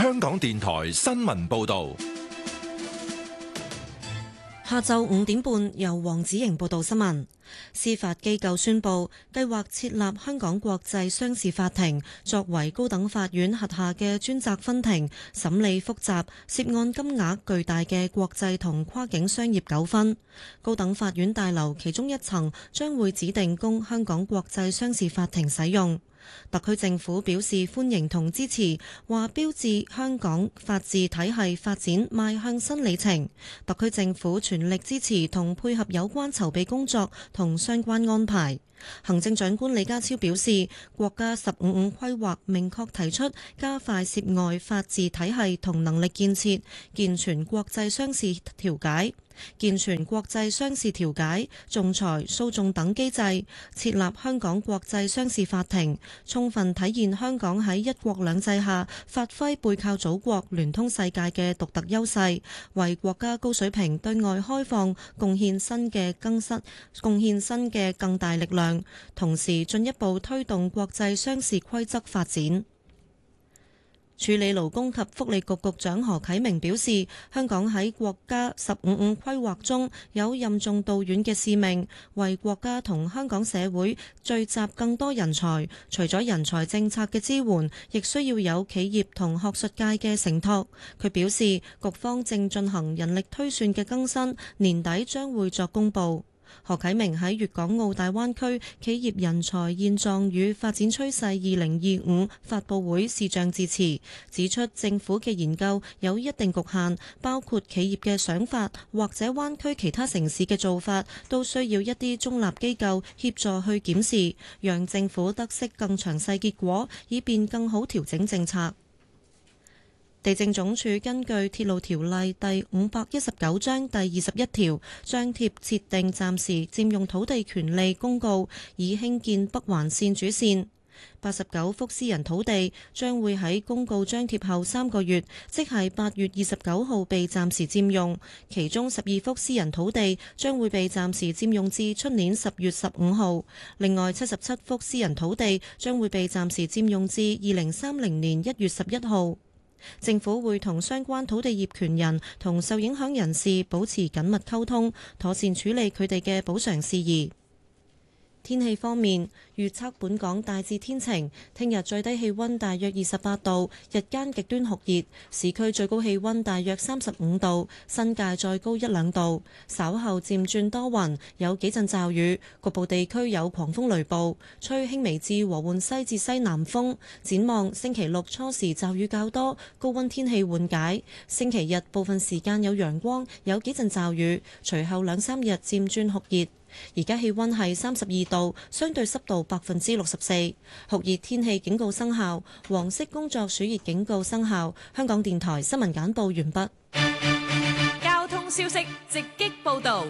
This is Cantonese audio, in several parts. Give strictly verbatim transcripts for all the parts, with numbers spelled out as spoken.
香港電台新聞報道。 下晝五點半，由黃子瑩報道新聞。司法機構宣布，計劃設立香港國際商事法庭，作為高等法院轄下嘅專責分庭，審理複雜、涉案金額巨大嘅國際同跨境商業糾紛。高等法院大樓其中一層將會指定供香港國際商事法庭使用。特區政府表示歡迎同支持，話標誌香港法治體系發展邁向新里程。特區政府全力支持同配合有關籌備工作同相關安排。行政長官李家超表示，國家十五五規劃明確提出加快涉外法治體系同能力建設，健全國際商事調解、健全國際商事調解、仲裁、訴訟等機制，設立香港國際商事法庭，充分體現香港喺一國兩制下發揮背靠祖國、聯通世界嘅獨特優勢，為國家高水平對外開放貢獻新嘅更新，貢獻新嘅更大力量。同時進一步推動國際商事規則發展。處理勞工及福利局局長何啟明表示，香港喺國家十五五規劃中有任重道遠嘅使命，為國家同香港社會聚集更多人才。除咗人才政策嘅支援，亦需要有企業同學術界嘅承托。佢表示，局方正進行人力推算嘅更新，年底將會作公佈。何啟明喺粵港澳大灣區企業人才現狀與發展趨勢二零二五發佈會視像致辭，指出政府嘅研究有一定局限，包括企業嘅想法或者灣區其他城市嘅做法，都需要一啲中立機構協助去檢視，讓政府得悉更詳細結果，以便更好調整政策。地政總署根據鐵路條例第五百一十九章第二十一條，張貼設定暫時佔用土地權利公告，以興建北環線主線。八十九幅私人土地將會喺公告張貼後三個月，即係八月二十九號被暫時佔用，其中十二幅私人土地將會被暫時佔用至出年十月十五號，另外七十七幅私人土地將會被暫時佔用至二零三零年一月十一號。政府會同相關土地業權人同受影響人士保持緊密溝通，妥善處理佢哋嘅補償事宜。天氣方面，預測本港大致天晴，聽日最低氣溫大約二十八度，日間極端酷熱，市區最高氣溫大約三十五度，新界再高一兩度。稍後漸轉多雲，有幾陣驟雨，局部地區有狂風雷暴，吹輕微至和緩西至西南風。展望星期六初時驟雨較多，高溫天氣緩解。星期日部分時間有陽光，有幾陣驟雨，隨後兩三日漸轉酷熱。而家氣溫係三十二度，相對濕度百分之六十四，酷熱天氣警告生效，黃色工作暑熱警告生效。香港電台新聞簡報完畢。 交通消息直擊報道。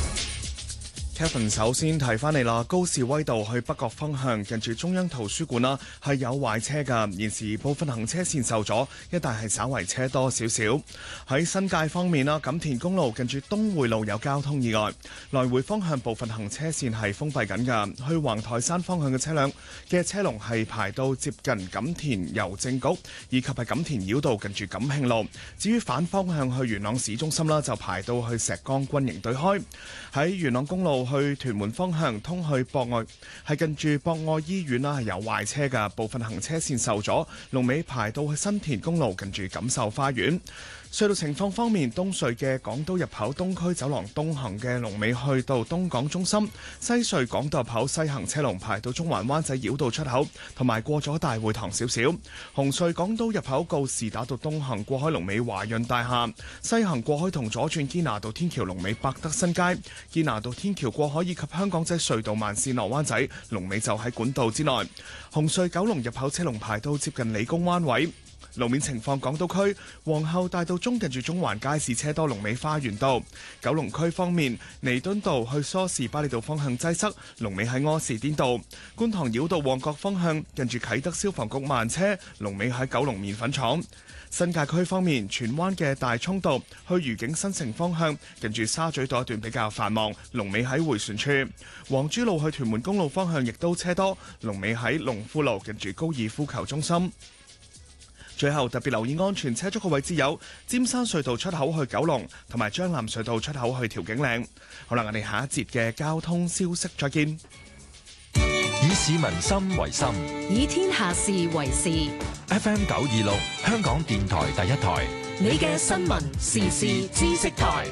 Kevin 首先提翻你啦，高士威道去北角方向近住中央圖書館啦，係有壞車㗎，現時部分行車線受阻，一帶係稍為車多少少。喺新界方面啦，錦田公路近住東匯路有交通意外，來回方向部分行車線係封閉緊㗎，去橫台山方向嘅車輛嘅車龍係排到接近錦田郵政局，以及係錦田繞道近住錦慶路。至於反方向去元朗市中心啦，就排到去石崗軍營對開。喺元朗公路去屯門方向通去博愛，係近住博愛醫院啦，係有壞車嘅，部分行車線受阻，龍尾排到去新田公路近住錦繡花園。隧道情況方面，東隧嘅港島入口東區走廊東行嘅龍尾去到東港中心，西隧港島入口西行車龍排到中環灣仔繞道出口，同埋過咗大會堂少少。紅隧港島入口告士打道東行過海龍尾華潤大廈，西行過海同左轉堅拿道天橋龍尾百德新街，堅拿道天橋過海以及香港仔隧道慢線落灣仔龍尾就喺管道之內。紅隧九龍入口車龍排到接近理工灣位。路面情況，港島區皇后大道中近住中環街市車多，龍尾花園道。九龍區方面，彌敦道去梳士巴利道方向擠塞，龍尾喺柯士甸道。觀塘繞道旺角方向近住啟德消防局慢車，龍尾喺九龍麵粉廠。新界區方面，荃灣嘅大涌道去愉景新城方向近住沙咀道一段比較繁忙，龍尾喺迴旋處。黃珠路去屯門公路方向亦都車多，龍尾喺龍富路近住高爾夫球中心。 最後特別留意安全車速嘅位置有尖山隧道出口去九龍，同埋將藍隧道出口去調景嶺。好啦，我哋下一節嘅交通消息再見。 以市民心為心， 以天下事為事。 F M 九二六，香港電台第一台， 你嘅新聞時事知識台。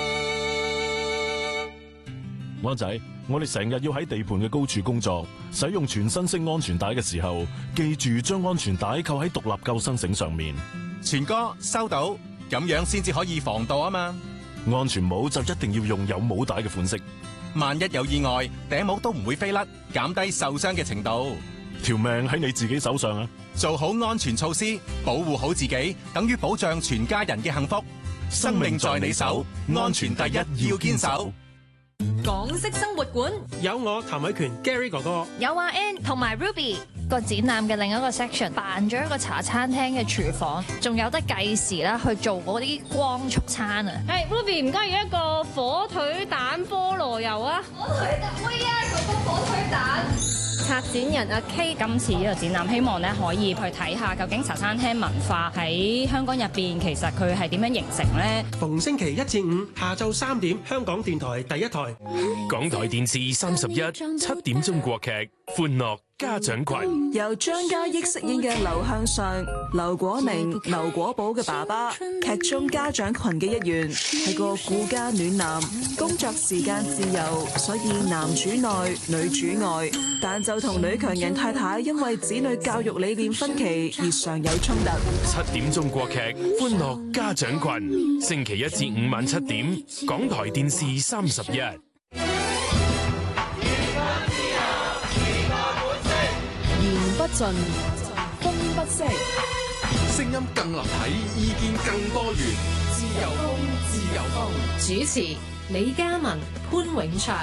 灣仔，我哋成日要喺地盤嘅高處工作，使用全身式安全帶嘅時候，記住將安全帶扣喺獨立救生繩上面。 全哥收到，咁樣先至可以防盜啊嘛。 安全帽就一定要用有帽帶嘅款式， 萬一有意外，頂帽都唔會飛甩，減低受傷嘅程度。 條命喺你自己手上啊！ 做好安全措施，保護好自己，等於保障全家人嘅幸福。生命在你手，安全第一，要堅守。 港式生活館有我譚偉權 Gary 哥哥， 有阿 Ann 同埋 Ruby。個展覽嘅另一個 section 扮咗一個茶餐廳嘅廚房，仲有得計時啦去做嗰啲光速餐啊！ 係、hey, Ruby 唔該要一個火腿蛋菠蘿油啊！ 火腿蛋，喂啊，嗰個火腿蛋。 策展人阿 K 今次呢個展覽，希望咧可以去睇下究竟茶餐廳文化喺香港入邊，其實佢係點樣形成咧？ 逢星期一至五下晝三點，香港電台第一台， 港台電視三十一七點鐘國劇《歡樂家長群》， 由張嘉益飾演嘅劉向上、劉果明、劉果寶嘅爸爸，劇中家長群嘅一員，係個顧家暖男，工作時間自由，所以男主內女主外，但就同女強人太太因為子女教育理念分歧而常有衝突。 七點鐘國劇《歡樂家長群》，星期一至五晚七點，港台電視三十一。 言不盡，風不息， 聲音更立體，意見更多元。自由風，自由風。 主持李嘉文、潘永祥。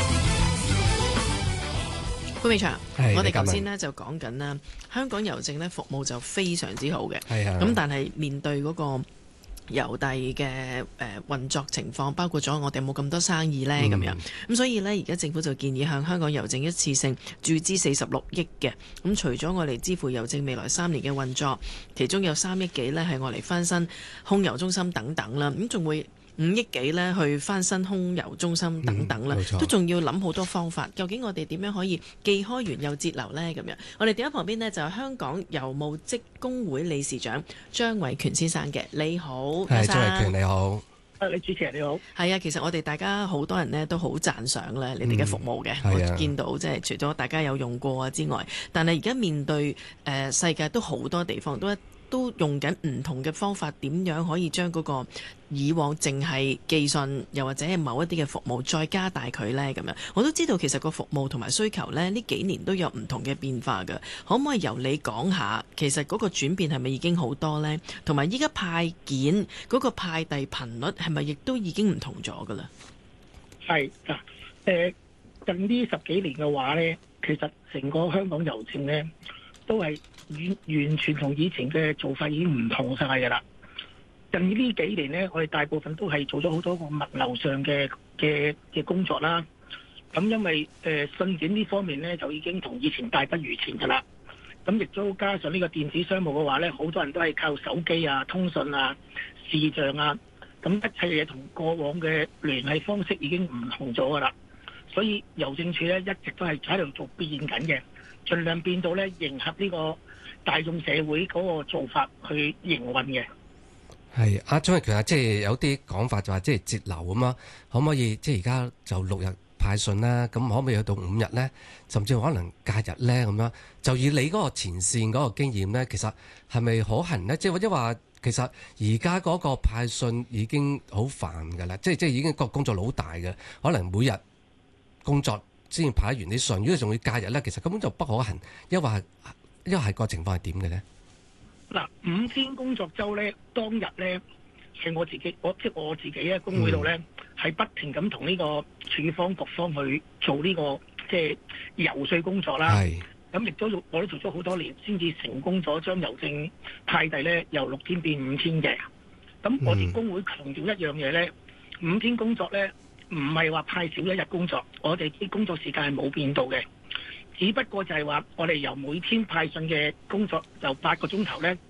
潘永祥，我哋頭先呢就講緊啦，香港郵政呢服務就非常之好嘅，咁但係面對嗰個郵遞嘅誒運作情況，包括咗我哋冇咁多生意呢。咁、嗯、樣，咁所以呢，而家政府就建議向香港郵政一次性注資四十六億嘅，咁除咗我哋支付郵政未來三年嘅運作，其中有三億幾呢係我嚟翻新空郵中心等等啦，咁仲會五億幾呢去翻新空郵中心等等啦、嗯，都仲要諗好多方法。究竟我哋點樣可以既開源又節流呢？咁樣，我哋電話旁邊呢就係香港郵務職工會理事長張偉權先生嘅。你好， 係張偉權，你好。 啊，你主持人你好。 係啊，其實我哋大家好多人呢都好讚賞咧你哋嘅服務嘅、嗯。我見到即係除咗大家有用過啊之外，但係而家面對誒、呃、世界都好多地方都一。都用緊唔同嘅方法，點樣可以將嗰個以往淨係寄信，又或者係某一啲嘅服務，再加大佢呢？咁樣我都知道其實個服務同埋需求呢，呢幾年都有唔同嘅變化㗎。可唔可以由你講下，其實嗰個轉變係咪已經好多呢？同埋依家派件嗰個派遞頻率係咪亦都已經唔同咗㗎啦？ 係嗱，誒近呢十幾年嘅話呢，其實成個香港郵政呢都係完完全同以前嘅做法已經唔同晒㗎啦。近呢幾年呢，我哋大部分都係做咗好多個物流上嘅嘅嘅工作啦。咁因為誒、呃、信件呢方面呢，就已經同以前大不如前㗎啦。咁亦都加上呢個電子商務嘅話呢，好多人都係靠手機啊、通訊啊、視像啊，咁一切嘢同過往嘅聯繫方式已經唔同咗㗎啦。所以郵政署呢，一直都係喺度做變緊嘅。盡量變到咧迎合呢個大眾社會嗰個做法去營運嘅。 係阿張偉權啊，即係有啲講法就話即係節流咁啊，可唔可以即係而家就六日派信啦？咁可唔可以去到五日咧？甚至可能假日咧咁樣？就以你嗰個前線嗰個經驗咧，其實係咪可行咧？即係或者話其實而家嗰個派信已經好煩㗎啦，即係即係已經個工作好大嘅，可能每日工作先派完啲信，如果仲要假日咧，其實根本就不可行。因為因為係個情況係點嘅咧？ 嗱，五天工作週咧，當日咧係我自己，我即係我自己喺工會度咧，係、嗯、不停咁同呢個處方局方去做呢、這個即係遊說工作啦。係咁亦都我都做咗好多年，先至成功咗將郵政派遞咧由六天變五天嘅。咁我哋工會強調一樣嘢咧，五天工作咧。唔係話派少一日工作，我哋啲工作時間係冇變到嘅，只不過就係話我哋由每天派信嘅工作由八個鐘頭呢，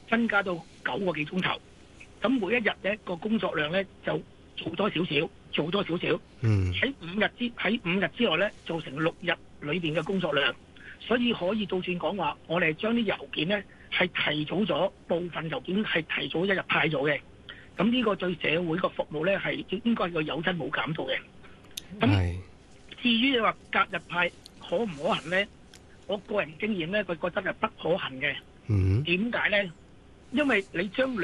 增加到九個幾鐘頭。咁每一日咧個工作量咧就做多少少，做多少少。 嗯。 喺五日之喺五日之內咧，做成六日裏邊嘅工作量。所以可以倒轉講話，我哋將啲郵件咧係提早咗，部分郵件係提早一日派咗嘅。咁呢個對社會個服務咧係應該係個有增冇減到嘅。咁至於你話隔日派可唔可行咧？我個人經驗咧，佢覺得係不可行嘅。點解咧？因為你將兩